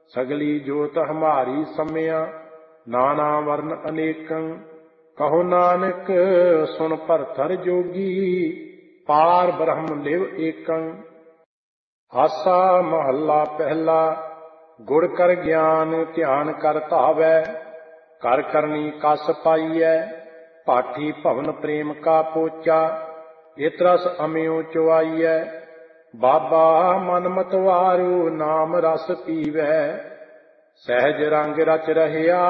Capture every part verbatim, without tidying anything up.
सगली जोत हमारी सम्या, नाना वर्ण अनेकं। कहो नानक सुन भरथर जोगी, पार ब्रह्म लिव एकं। आसा महला पहला, गुड़ कर ज्ञान ध्यान कर धावै। कर करनी कस पाईऐ, पाठी भवन प्रेम का पोचा। इत रस अम्यो चुआईऐ, बाबा मन मतवारू नाम रस पीवै। सहज रंग रच रहया,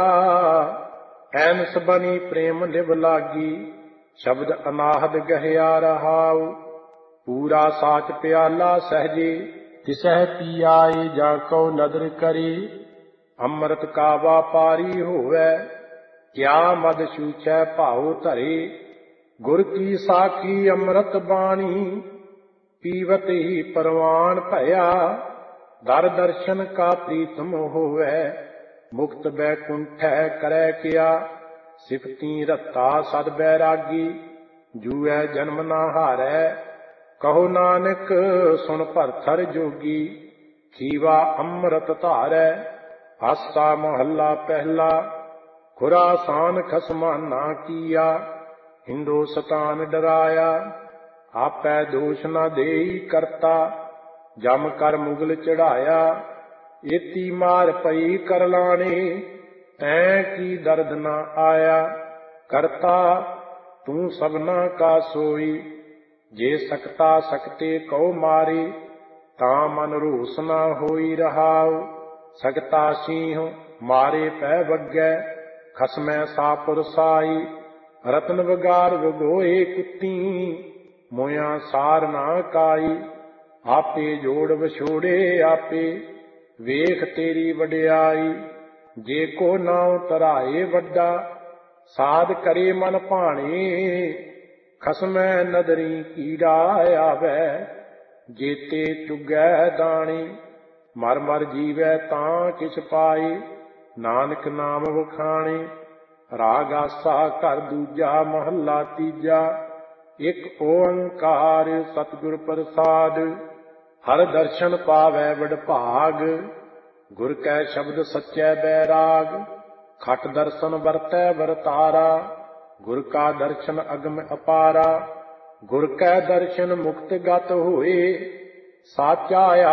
ऐनस बनी प्रेम लिव लागी। शब्द अनाहद गहया रहाऊ, पूरा साच प्याला सहजे। तिसह पियाए जाको नदर करे, अमृत का व्यापारी होवै। क्या मद सूछै भाव धरे, गुर की साखी अमृत बाणी। पीवत ही परवान भया, दर दर्शन का प्रीतम होवै। मुक्त बैकुंठै करै किया, सिफती रत्ता सद बैरागी। जूऐ जन्म ना हारै, कहो नानक सुन भरथर जोगी। खीवा अमृत धारै, आसा महला पहला। खुरासान खसमा ना किया, हिंदुस्तान डराया। आपै दोष न देई करता, जम कर मुगल चढ़ाया। एती मार पई कर लाने, तैं की दर्द न आया। करता तू सबना का सोई, जे सकता सकते कौ मारे। तां मन रोस न होई रहाऊ, सकता सिंह मारे पै बगै। खसमै सापुर साई, रतन वगार वगोए कुत्ती। मोया सार ना काई, आपे जोड़ विछोड़े आपे। वेख तेरी वडियाई, जे को नाउ तराए वड्डा। साध करे मन भाणे, खसमै नदरी कीड़ा आवै। जेते चुगै दाणी, मर मर जीवै तां किछ पाए। नानक नाम वखाणे, राग आसा घर दूजा महला तीजा। एक ओंकार सतगुर प्रसाद, हर दर्शन पावै वडभाग। गुर कै शब्द सच्चै बैराग, खट दर्शन वरतै वरतारा। गुर का दर्शन अगम अपारा, गुर कै दर्शन मुक्त गत होए। साचा